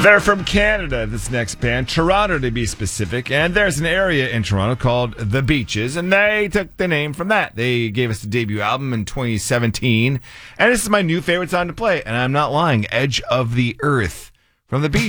They're from Canada, this next band, Toronto to be specific, and there's an area in Toronto called The Beaches, and they took the name from that. They gave us the debut album in 2017, and this is my new favorite song to play, and I'm not lying, Edge of the Earth from The Beaches.